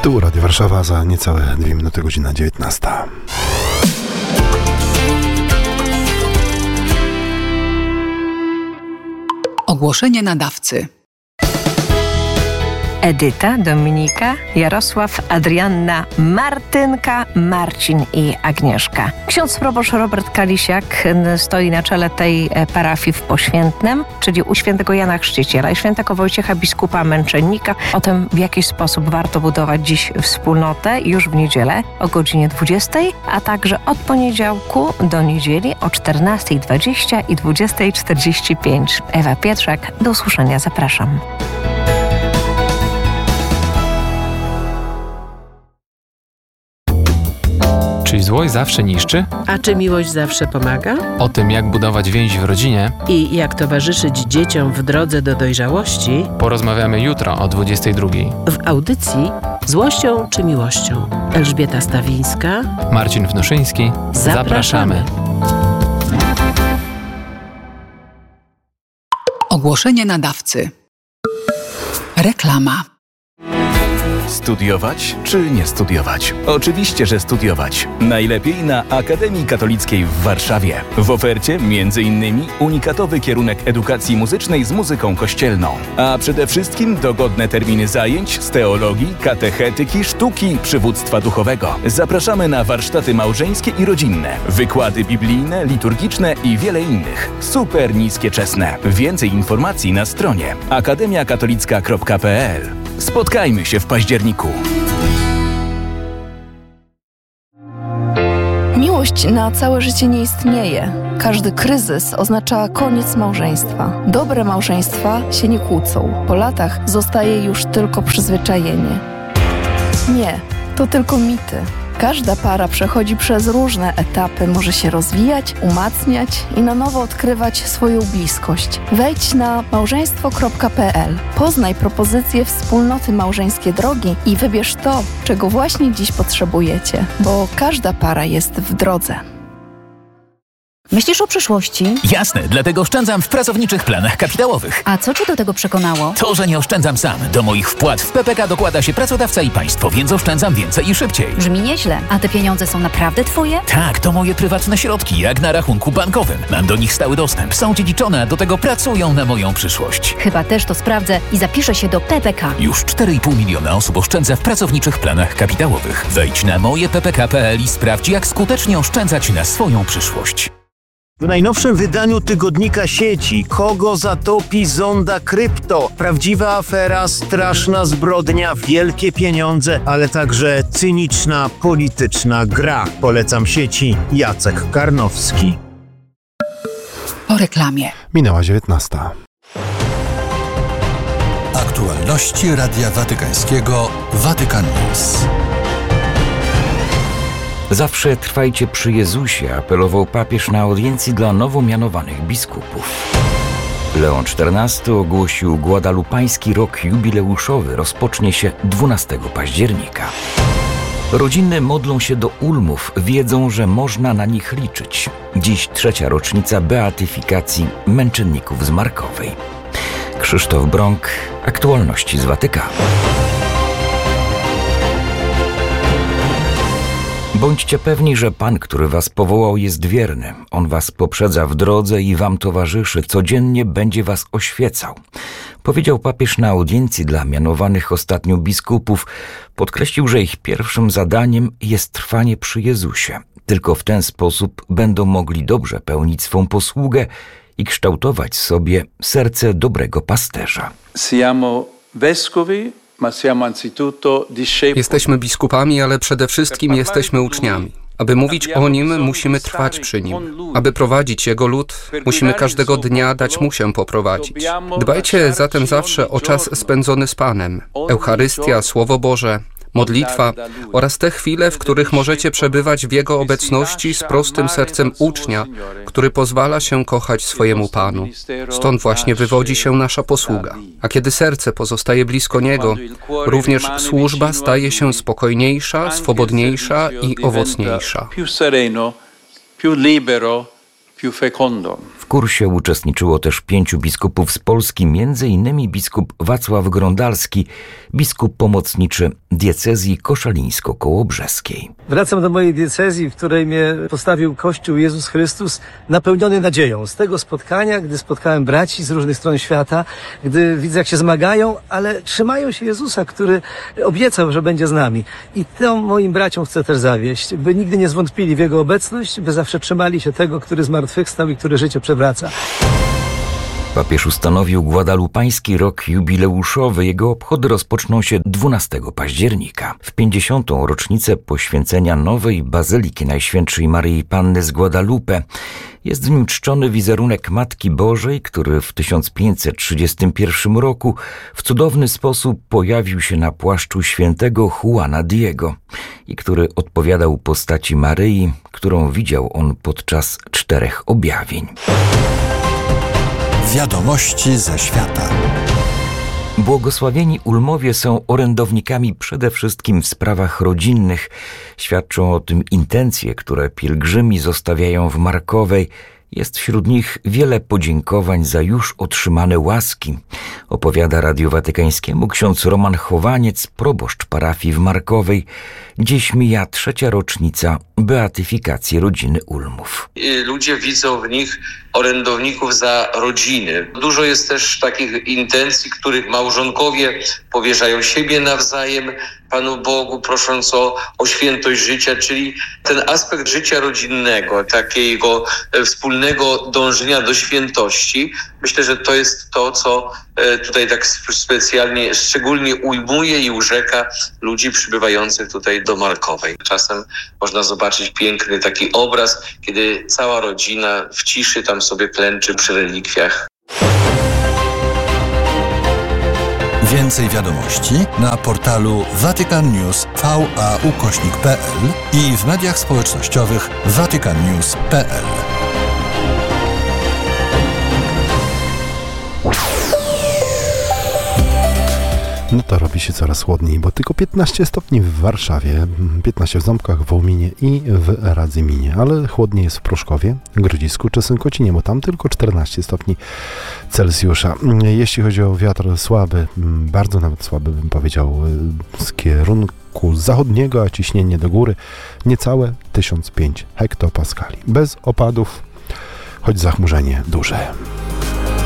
Tu Radio Warszawa, za niecałe 2 minuty, godzina 19. Ogłoszenie nadawcy. Edyta, Dominika, Jarosław, Adrianna, Martynka, Marcin i Agnieszka. Ksiądz proboszcz Robert Kalisiak stoi na czele tej parafii w Poświętnem, czyli u świętego Jana Chrzciciela i świętego Wojciecha biskupa Męczennika. O tym, w jaki sposób warto budować dziś wspólnotę już w niedzielę o godzinie 20, a także od poniedziałku do niedzieli o 14:20 i 20:45. Ewa Pietrzak, do usłyszenia, zapraszam. Czy złość zawsze niszczy? A czy miłość zawsze pomaga? O tym, jak budować więź w rodzinie I jak towarzyszyć dzieciom w drodze do dojrzałości, porozmawiamy jutro o 22:00. w audycji Złością czy miłością. Elżbieta Stawińska, Marcin Wnoszyński. Zapraszamy. Ogłoszenie nadawcy. Reklama. Studiować czy nie studiować? Oczywiście, że studiować. Najlepiej na Akademii Katolickiej w Warszawie. W ofercie m.in. unikatowy kierunek edukacji muzycznej z muzyką kościelną. A przede wszystkim dogodne terminy zajęć z teologii, katechetyki, sztuki, przywództwa duchowego. Zapraszamy na warsztaty małżeńskie i rodzinne, wykłady biblijne, liturgiczne i wiele innych. Super niskie czesne. Więcej informacji na stronie akademiakatolicka.pl. Spotkajmy się w październiku. Miłość na całe życie nie istnieje. Każdy kryzys oznacza koniec małżeństwa. Dobre małżeństwa się nie kłócą. Po latach zostaje już tylko przyzwyczajenie. Nie, to tylko mity. Każda para przechodzi przez różne etapy, może się rozwijać, umacniać i na nowo odkrywać swoją bliskość. Wejdź na małżeństwo.pl, poznaj propozycje wspólnoty Małżeńskie Drogi i wybierz to, czego właśnie dziś potrzebujecie, bo każda para jest w drodze. Myślisz o przyszłości? Jasne, dlatego oszczędzam w pracowniczych planach kapitałowych. A co Cię do tego przekonało? To, że nie oszczędzam sam. Do moich wpłat w PPK dokłada się pracodawca i państwo, więc oszczędzam więcej i szybciej. Brzmi nieźle. A te pieniądze są naprawdę Twoje? Tak, to moje prywatne środki, jak na rachunku bankowym. Mam do nich stały dostęp, są dziedziczone, a do tego pracują na moją przyszłość. Chyba też to sprawdzę i zapiszę się do PPK. Już 4,5 miliona osób oszczędza w pracowniczych planach kapitałowych. Wejdź na mojeppk.pl i sprawdź, jak skutecznie oszczędzać na swoją przyszłość. W najnowszym wydaniu tygodnika sieci kogo zatopi zonda krypto? Prawdziwa afera, straszna zbrodnia, wielkie pieniądze, ale także cyniczna polityczna gra. Polecam sieci. Jacek Karnowski. Po reklamie. Minęła 19. Aktualności Radia Watykańskiego Vatican News. Zawsze trwajcie przy Jezusie, apelował papież na audiencji dla nowo mianowanych biskupów. Leon XIV ogłosił guadalupański rok jubileuszowy, rozpocznie się 12 października. Rodziny modlą się do ulmów, wiedzą, że można na nich liczyć. Dziś 3. rocznica beatyfikacji męczenników z Markowej. Krzysztof Brąk, aktualności z Watykanu. Bądźcie pewni, że Pan, który was powołał, jest wierny. On was poprzedza w drodze i wam towarzyszy, codziennie będzie was oświecał. Powiedział papież na audiencji dla mianowanych ostatnio biskupów. Podkreślił, że ich pierwszym zadaniem jest trwanie przy Jezusie. Tylko w ten sposób będą mogli dobrze pełnić swą posługę i kształtować sobie serce dobrego pasterza. Siamo vescovi. Jesteśmy biskupami, ale przede wszystkim jesteśmy uczniami. Aby mówić o Nim, musimy trwać przy Nim. Aby prowadzić Jego lud, musimy każdego dnia dać Mu się poprowadzić. Dbajcie zatem zawsze o czas spędzony z Panem. Eucharystia, Słowo Boże, modlitwa oraz te chwile, w których możecie przebywać w Jego obecności z prostym sercem ucznia, który pozwala się kochać swojemu Panu. Stąd właśnie wywodzi się nasza posługa. A kiedy serce pozostaje blisko Niego, również służba staje się spokojniejsza, swobodniejsza i owocniejsza. Più sereno, più libero, più fecondo. kursie uczestniczyło też 5 biskupów z Polski, m.in. biskup Wacław Grądalski, biskup pomocniczy diecezji koszalińsko-kołobrzeskiej. Wracam do mojej diecezji, w której mnie postawił Kościół Jezus Chrystus, napełniony nadzieją. Z tego spotkania, gdy spotkałem braci z różnych stron świata, gdy widzę, jak się zmagają, ale trzymają się Jezusa, który obiecał, że będzie z nami. I to moim braciom chcę też zawieść, by nigdy nie zwątpili w Jego obecność, by zawsze trzymali się tego, który zmartwychwstał i który życie przewraca. Papież ustanowił guadalupański rok jubileuszowy. Jego obchody rozpoczną się 12 października. W 50. rocznicę poświęcenia nowej Bazyliki Najświętszej Maryi Panny z Guadalupe. Jest w nim czczony wizerunek Matki Bożej, który w 1531 roku w cudowny sposób pojawił się na płaszczu świętego Juana Diego i który odpowiadał postaci Maryi, którą widział on podczas 4 objawień. Wiadomości ze świata. Błogosławieni Ulmowie są orędownikami przede wszystkim w sprawach rodzinnych. Świadczą o tym intencje, które pielgrzymi zostawiają w Markowej. Jest wśród nich wiele podziękowań za już otrzymane łaski. Opowiada Radiu Watykańskiemu ksiądz Roman Chowaniec, proboszcz parafii w Markowej. Dziś mija 3. rocznica beatyfikacji rodziny Ulmów. Ludzie widzą w nich orędowników za rodziny. Dużo jest też takich intencji, których małżonkowie powierzają siebie nawzajem Panu Bogu, prosząc o świętość życia, czyli ten aspekt życia rodzinnego, takiego wspólnego dążenia do świętości. Myślę, że to jest to, co tutaj tak specjalnie, szczególnie ujmuje i urzeka ludzi przybywających tutaj do Markowej. Czasem można zobaczyć piękny taki obraz, kiedy cała rodzina w ciszy tam sobie klęczy przy relikwiach. Więcej wiadomości na portalu vaticannews.va/pl i w mediach społecznościowych vaticannews.pl. No to robi się coraz chłodniej, bo tylko 15 stopni w Warszawie, 15 w Ząbkach, w Wołominie i w Radzyminie, ale chłodniej jest w Pruszkowie, Grodzisku czy Sękocinie, bo tam tylko 14 stopni Celsjusza. Jeśli chodzi o wiatr słaby, bardzo nawet słaby bym powiedział, z kierunku zachodniego, a ciśnienie do góry niecałe 1005 hektopaskali. Bez opadów, choć zachmurzenie duże.